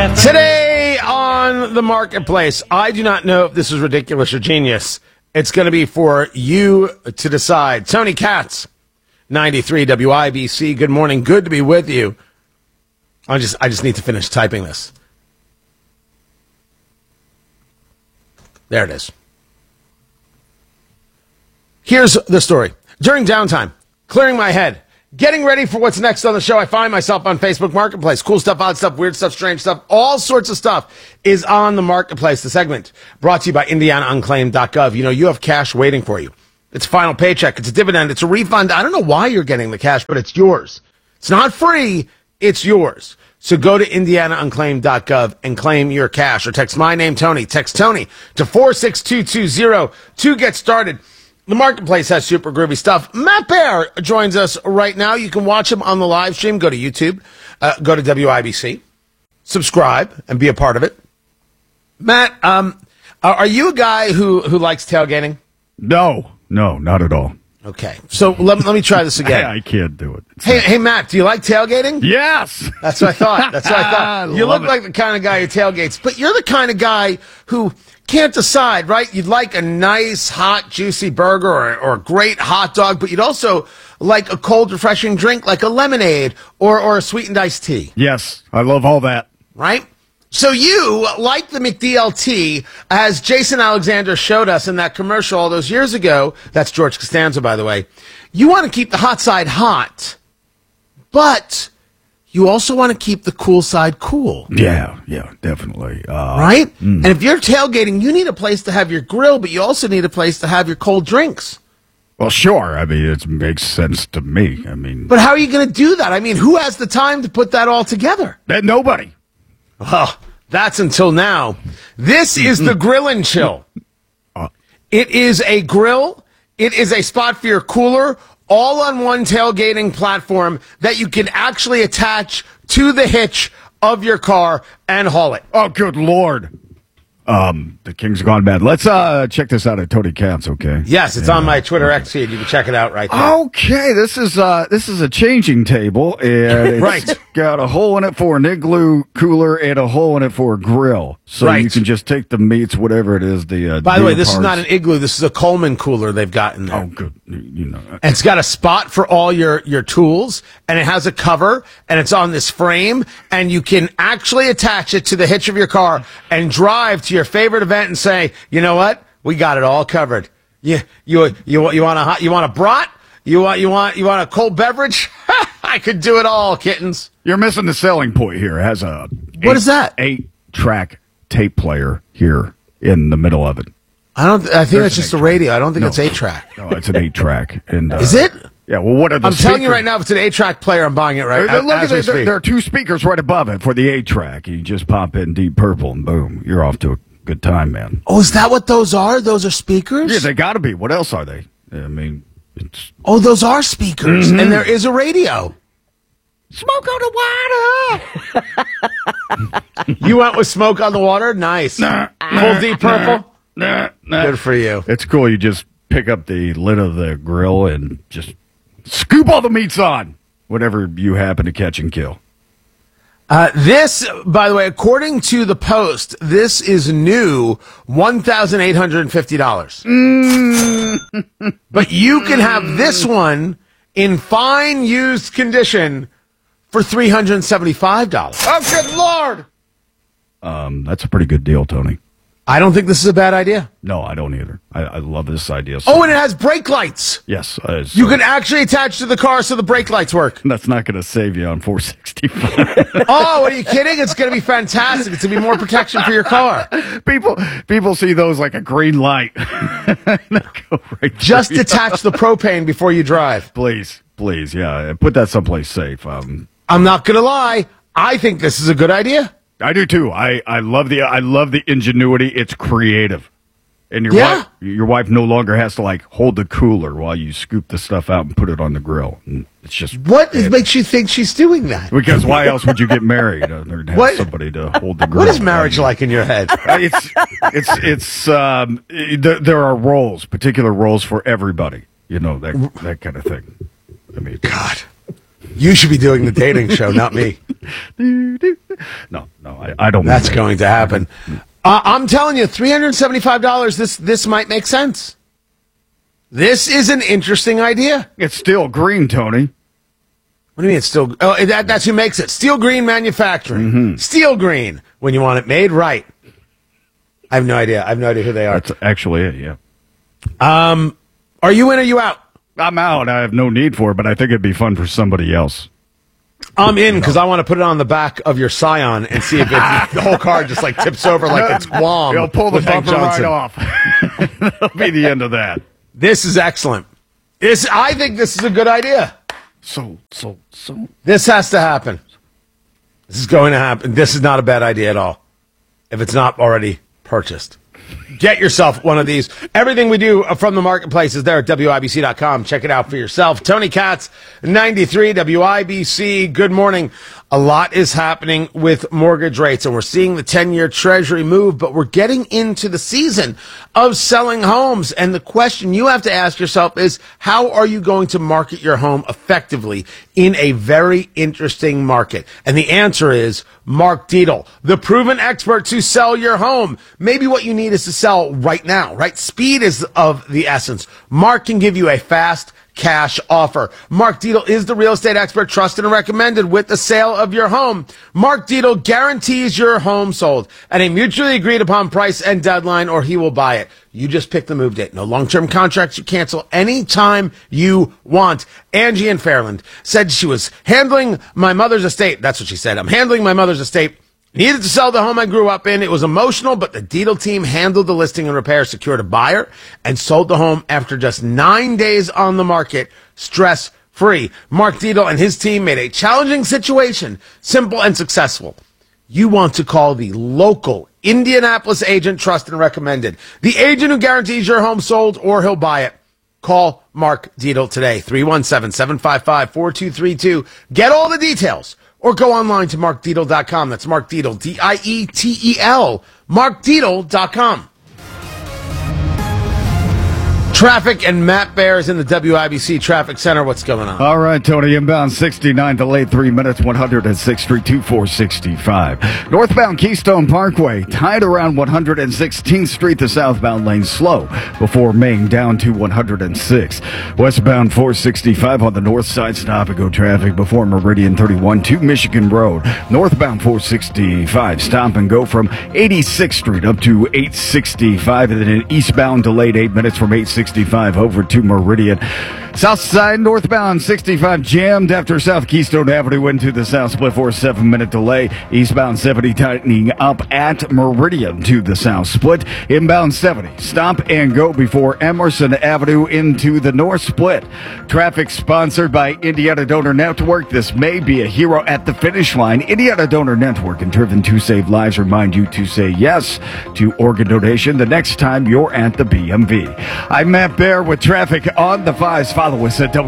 Today on the marketplace, I do not know if this is ridiculous or genius. It's going to be for you to decide. Tony Katz, 93 WIBC. Good morning. Good to be with you. I just need to finish typing this. There it is. Here's the story. During downtime, clearing my head, getting ready for what's next on the show, I find myself on Facebook Marketplace. Cool stuff, odd stuff, weird stuff, strange stuff, all sorts of stuff is on the Marketplace. The segment brought to you by IndianaUnclaimed.gov. You know, you have cash waiting for you. It's a final paycheck. It's a dividend. It's a refund. I don't know why you're getting the cash, but it's yours. It's not free. It's yours. So go to IndianaUnclaimed.gov and claim your cash, or text my name, Tony. Text Tony to 46220 to get started. The marketplace has super groovy stuff. Matt Bear joins us right now. You can watch him on the live stream. Go to YouTube, go to WIBC, subscribe, and be a part of it. Matt, are you a guy who likes tailgating? No, not at all. Okay, so let me try this again. I can't do it. Hey, Matt, do you like tailgating? Yes. That's what I thought. You look like the kind of guy who tailgates, but you're the kind of guy who can't decide, right? You'd like a nice, hot, juicy burger or a great hot dog, but you'd also like a cold, refreshing drink like a lemonade or a sweetened iced tea. Yes, I love all that. Right? So you, like the McDLT, as Jason Alexander showed us in that commercial all those years ago, that's George Costanza, by the way, you want to keep the hot side hot, but you also want to keep the cool side cool. Yeah, definitely. Right? And if you're tailgating, you need a place to have your grill, but you also need a place to have your cold drinks. Well, sure. I mean, it makes sense to me. But how are you going to do that? I mean, who has the time to put that all together? Nobody. Oh, that's until now. This is the Grill and Chill. It is a grill. It is a spot for your cooler, all on one tailgating platform that you can actually attach to the hitch of your car and haul it. Oh, good Lord. The King's gone bad. Let's check this out at Tony Katz, okay? Yes, it's on my Twitter X feed. You can check it out right there. Okay, this is a changing table, and it's got a hole in it for an igloo cooler and a hole in it for a grill. So you can just take the meats, whatever it is. By the way, this is not an igloo. This is a Coleman cooler they've got in there. Oh, good. You know. And it's got a spot for all your tools, and it has a cover, and it's on this frame, and you can actually attach it to the hitch of your car and drive to your favorite event and say, you know what? We got it all covered. You want a brat? You want a cold beverage? I could do it all, kittens. You're missing the selling point here. It has a what is that? 8-track tape player here in the middle of it. I think that's just a radio. I don't think it's 8-track. No, it's an 8-track. And is it? Yeah. Well, what are the? I'm telling you right now, if it's an 8-track player, I'm buying it right. There are 2 speakers right above it for the 8-track. You just pop in Deep Purple, and boom, you're off to a good time, man. Oh, is that what those are? Those are speakers? Yeah, they got to be. What else are they? I mean, it's... Oh, those are speakers, and there is a radio. Smoke on the water. You went with Smoke on the Water? Nice. Full Deep Purple? Good for you. It's cool. You just pick up the lid of the grill and just scoop all the meats on, whatever you happen to catch and kill. This, by the way, according to the Post, this is new $1,850. But you can have this one in fine used condition for $375. Oh, good Lord! That's a pretty good deal, Tony. I don't think this is a bad idea. No, I don't either. I love this idea. Oh, and it has brake lights. Yes. You can actually attach to the car so the brake lights work. That's not going to save you on 465. Oh, are you kidding? It's going to be fantastic. It's going to be more protection for your car. People see those like a green light. Go right just attach the propane before you drive. Please, yeah. Put that someplace safe. I'm not going to lie. I think this is a good idea. I do too. I love the ingenuity. It's creative. And your wife no longer has to like hold the cooler while you scoop the stuff out and put it on the grill. And it's just what makes you think she's doing that? Because why else would you get married? Have somebody to hold the grill. What is marriage like in your head? There are roles, particular roles for everybody. You know, that kind of thing. I mean, God, you should be doing the dating show, not me. No, I don't. That's going to happen. I'm telling you, $375. This might make sense. This is an interesting idea. It's still green, Tony. What do you mean it's still? Oh, that's who makes it. Steel Green Manufacturing. Mm-hmm. Steel Green. When you want it made right. I have no idea. Who they are. That's actually it. Yeah. Are you in or you out? I'm out. I have no need for it, but I think it'd be fun for somebody else. I'm in because I want to put it on the back of your Scion and see if the whole car just like tips over like it's Guam. You'll pull the with Hank bumper right Johnson. off. That'll be the end of that. This is excellent. I think this is a good idea. So. This has to happen. This is going to happen. This is not a bad idea at all. If it's not already purchased. Get yourself one of these. Everything we do from the marketplace is there at WIBC.com. Check it out for yourself. Tony Katz, 93 WIBC. Good morning. A lot is happening with mortgage rates, and we're seeing the 10-year Treasury move, but we're getting into the season of selling homes. And the question you have to ask yourself is, how are you going to market your home effectively in a very interesting market? And the answer is Mark Dietel, the proven expert to sell your home. Maybe what you need is to sell right now, right? Speed is of the essence. Mark can give you a fast cash offer. Mark Dietel is the real estate expert trusted and recommended with the sale of your home. Mark Dietel guarantees your home sold at a mutually agreed upon price and deadline, or he will buy it. You just pick the move date. No long-term contracts. You cancel anytime you want. Angie in Fairland said she was handling my mother's estate. That's what she said. I'm handling my mother's estate. Needed to sell the home I grew up in. It was emotional, but the Dietel team handled the listing and repair, secured a buyer, and sold the home after just 9 days on the market, stress-free. Mark Dietel and his team made a challenging situation simple and successful. You want to call the local Indianapolis agent, trusted and recommended. The agent who guarantees your home sold or he'll buy it. Call Mark Dietel today, 317-755-4232. Get all the details. Or go online to markdietel.com. That's Mark Dietel, Dietel, markdietel.com. Traffic and Matt Bear is in the WIBC Traffic Center. What's going on? All right, Tony. Inbound 69, delayed 3 minutes, 106th Street, 2465. Northbound Keystone Parkway, tied around 116th Street, the southbound lane slow before Main down to 106. Westbound 465 on the north side, stop and go traffic before Meridian 31 to Michigan Road. Northbound 465, stop and go from 86th Street up to 865. And then eastbound delayed 8 minutes from 865 over to Meridian. South side northbound 65 jammed after South Keystone Avenue into the south split for a 7-minute delay. Eastbound 70 tightening up at Meridian to the south split. Inbound 70 stop and go before Emerson Avenue into the north split. Traffic sponsored by Indiana Donor Network. This may be a hero at the finish line. Indiana Donor Network and Driven to Save Lives remind you to say yes to organ donation the next time you're at the BMV. I'm Matt Bear with traffic on the 5s. Follow us at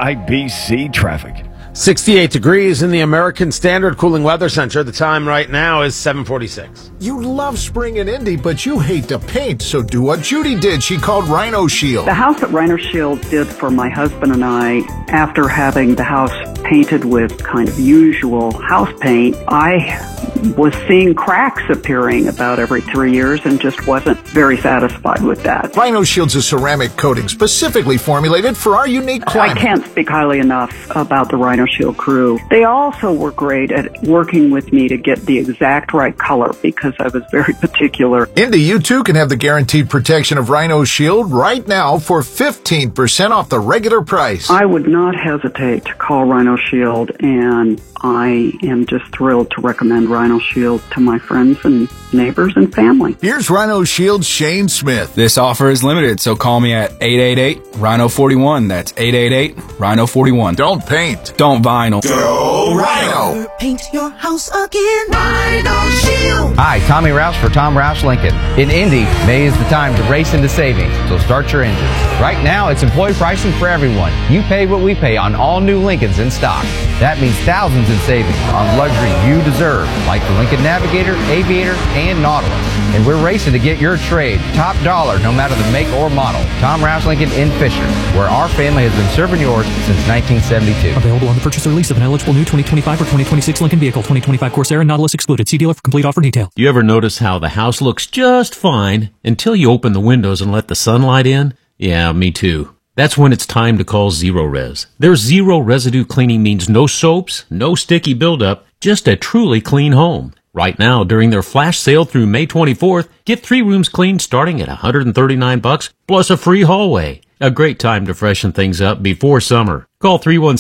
WIBC Traffic. 68 degrees in the American Standard Cooling Weather Center. The time right now is 7:46. You love spring in Indy, but you hate to paint, so do what Judy did. She called Rhino Shield. The house that Rhino Shield did for my husband and I, after having the house painted with kind of usual house paint, I was seeing cracks appearing about every 3 years and just wasn't very satisfied with that. Rhino Shield's a ceramic coating specifically formulated for our unique climate. I can't speak highly enough about the Rhino Shield crew. They also were great at working with me to get the exact right color because I was very particular. Indy, you too can have the guaranteed protection of Rhino Shield right now for 15% off the regular price. I would not hesitate to call Rhino Shield, and I am just thrilled to recommend Rhino Shield to my friends and neighbors and family. Here's Rhino Shield's Shane Smith. This offer is limited, so call me at 888-RHINO-41. That's 888-RHINO-41. Don't paint. Don't vinyl. Go Rhino. Paint your house again. Rhino Shield. Hi, Hi, Tommy Rouse for Tom Rouse Lincoln. In Indy, May is the time to race into savings, so start your engines. Right now, it's employee pricing for everyone. You pay what we pay on all new Lincolns in stock. That means thousands in savings on luxury you deserve, like the Lincoln Navigator, Aviator, and Nautilus. And we're racing to get your trade top dollar no matter the make or model. Tom Rouse Lincoln in Fisher, where our family has been serving yours since 1972. Available on the purchase or lease of an eligible new 2025 or 2026 Lincoln vehicle. 2025 Corsair and Nautilus excluded. See dealer for complete offer detail. You ever notice how the house looks just fine until you open the windows and let the sunlight in? Yeah, me too. That's when it's time to call Zero-Res. Their zero residue cleaning means no soaps, no sticky buildup, just a truly clean home. Right now, during their flash sale through May 24th, get 3 rooms cleaned starting at $139 plus a free hallway. A great time to freshen things up before summer. Call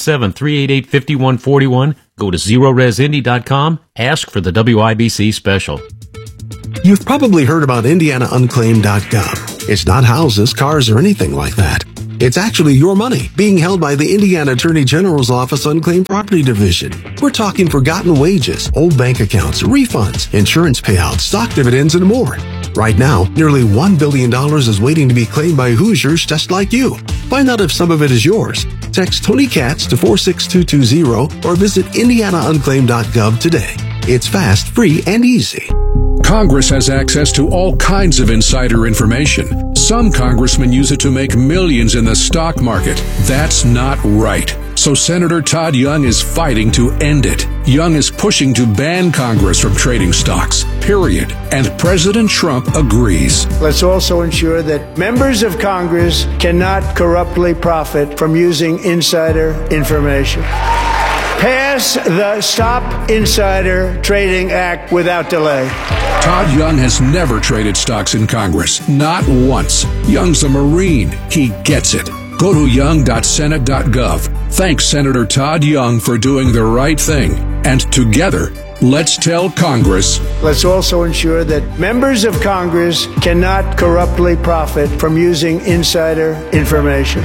317-388-5141, go to ZeroResIndy.com, ask for the WIBC special. You've probably heard about IndianaUnclaimed.gov. It's not houses, cars, or anything like that. It's actually your money being held by the Indiana Attorney General's Office Unclaimed Property Division. We're talking forgotten wages, old bank accounts, refunds, insurance payouts, stock dividends, and more. Right now, nearly $1 billion is waiting to be claimed by Hoosiers just like you. Find out if some of it is yours. Text Tony Katz to 46220 or visit IndianaUnclaimed.gov today. It's fast, free, and easy. Congress has access to all kinds of insider information. Some congressmen use it to make millions in the stock market. That's not right. So Senator Todd Young is fighting to end it. Young is pushing to ban Congress from trading stocks, period. And President Trump agrees. Let's also ensure that members of Congress cannot corruptly profit from using insider information. Pass the Stop Insider Trading Act without delay. Todd Young has never traded stocks in Congress, not once. Young's a Marine. He gets it. Go to young.senate.gov. Thanks Senator Todd Young for doing the right thing. And together, let's tell Congress. Let's also ensure that members of Congress cannot corruptly profit from using insider information.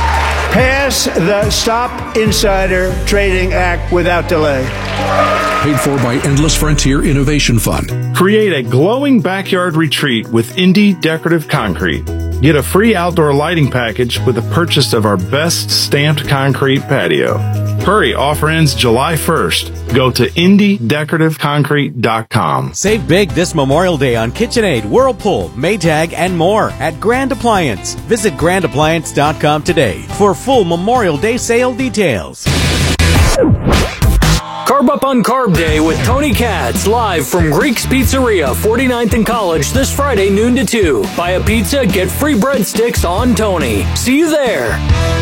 Pass the Stop Insider Trading Act without delay. Paid for by Endless Frontier Innovation Fund. Create a glowing backyard retreat with Indy Decorative Concrete. Get a free outdoor lighting package with the purchase of our best stamped concrete patio. Hurry, offer ends July 1st. Go to IndyDecorativeConcrete.com. Save big this Memorial Day on KitchenAid, Whirlpool, Maytag, and more at Grand Appliance. Visit GrandAppliance.com today for full Memorial Day sale details. Carb Up on Carb Day with Tony Katz, live from Greek's Pizzeria, 49th and College, this Friday, noon to 2. Buy a pizza, get free breadsticks on Tony. See you there.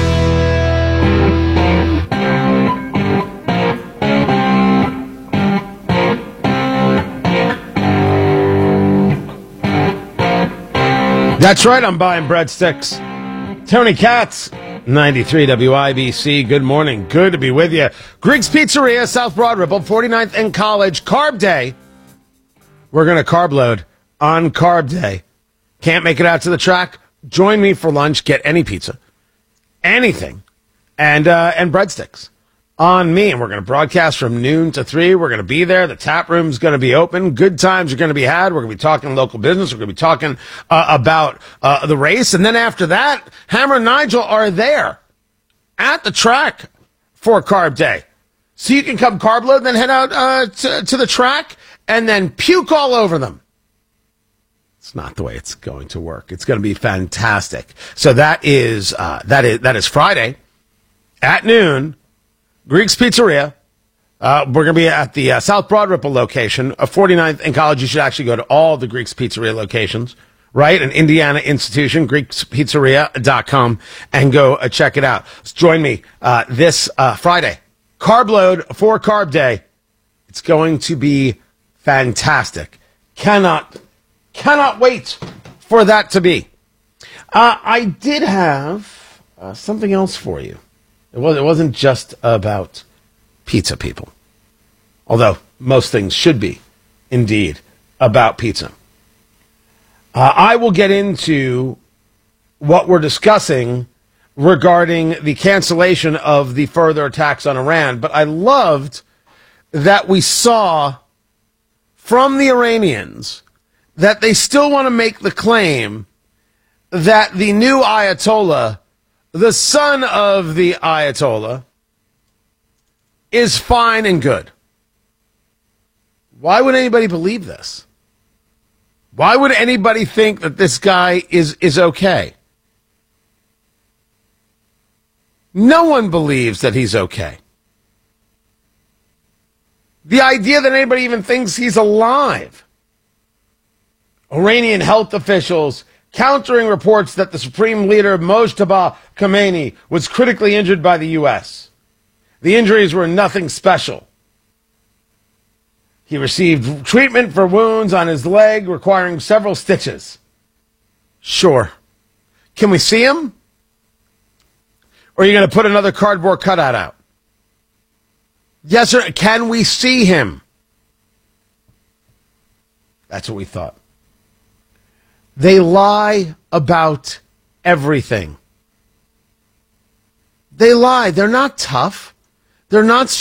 That's right, I'm buying breadsticks. Tony Katz, 93 WIBC. Good morning. Good to be with you. Greek's Pizzeria, South Broad Ripple, 49th and College. Carb Day. We're going to carb load on Carb Day. Can't make it out to the track? Join me for lunch. Get any pizza, anything, and breadsticks on me. And we're going to broadcast from noon to 3. We're going to be there. The tap room's going to be open. Good times are going to be had. We're going to be talking local business. We're going to be talking about the race. And then after that, Hammer and Nigel are there at the track for Carb Day. So you can come carb load, then head out to the track and then puke all over them. It's not the way it's going to work. It's going to be fantastic. So that is Friday at noon. Greek's Pizzeria. We're going to be at the South Broad Ripple location of 49th and College. You should actually go to all the Greek's Pizzeria locations, right? An Indiana institution, GreeksPizzeria.com, and go check it out. So join me this Friday. Carb load for Carb Day. It's going to be fantastic. Cannot wait for that to be. I did have something else for you. It wasn't just about pizza, people. Although most things should be, indeed, about pizza. I will get into what we're discussing regarding the cancellation of the further attacks on Iran, but I loved that we saw from the Iranians that they still want to make the claim that the new Ayatollah, the son of the Ayatollah, is fine and good. Why would anybody believe this? Why would anybody think that this guy is okay? No one believes that he's okay. The idea that anybody even thinks he's alive. Iranian health officials countering reports that the supreme leader Mojtaba Khomeini was critically injured by the U.S. The injuries were nothing special. He received treatment for wounds on his leg requiring several stitches. Sure. Can we see him? Or are you going to put another cardboard cutout out? Yes, sir. Can we see him? That's what we thought. They lie about everything. They lie. They're not tough. They're not